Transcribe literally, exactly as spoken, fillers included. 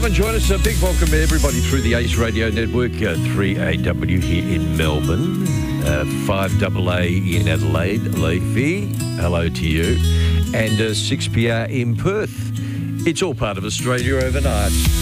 Come and join us. A big welcome to everybody through the Ace Radio Network, uh, three A W here in Melbourne, uh, five A A in Adelaide, Leafy, hello to you, and uh, six P R in Perth. It's all part of Australia overnight.